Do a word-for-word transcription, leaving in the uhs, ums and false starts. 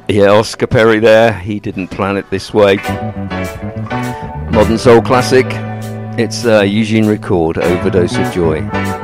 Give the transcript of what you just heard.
Yeah, Oscar Perry there. He didn't plan it this way. Modern soul classic. It's uh, Eugene Record, Overdose of Joy.